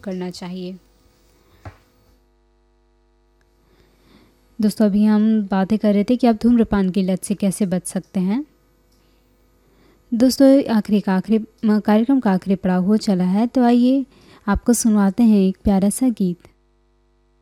करना चाहिए। दोस्तों अभी हम बातें कर रहे थे कि आप धूम्रपान की लत से कैसे बच सकते हैं। दोस्तों कार्यक्रम का आखिरी पड़ाव हो चला है, तो आइए आपको सुनवाते हैं एक प्यारा सा गीत।